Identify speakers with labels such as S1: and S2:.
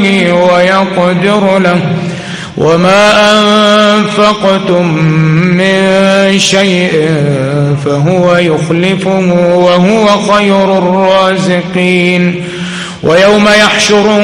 S1: ويقدر له وما أنفقتم من شيء فهو يخلفه وهو خير الرازقين ويوم يحشرهم